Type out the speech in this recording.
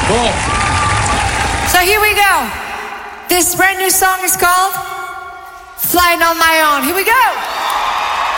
Cool. So here we go. This brand new song is called Flying on My Own. Here we go.